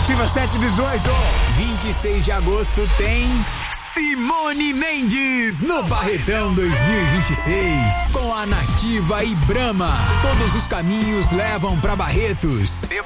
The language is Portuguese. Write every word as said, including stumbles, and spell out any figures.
Nativa sete dezoito. vinte e seis de agosto tem Simone Mendes no Barretão dois mil e vinte e seis. Com a Nativa e Brahma. Todos os caminhos levam pra Barretos.